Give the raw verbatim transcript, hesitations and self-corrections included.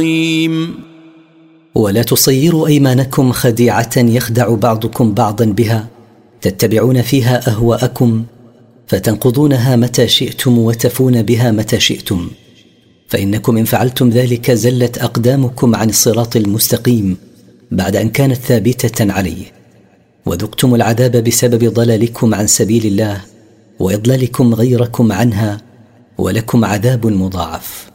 ولا تصيروا أيمانكم خديعة يخدع بعضكم بعضا بها تتبعون فيها أهواءكم فتنقضونها متى شئتم وتفون بها متى شئتم، فإنكم إن فعلتم ذلك زلت أقدامكم عن الصراط المستقيم بعد أن كانت ثابتة عليه، وذقتم العذاب بسبب ضلالكم عن سبيل الله وإضلالكم غيركم عنها، ولكم عذاب مضاعف.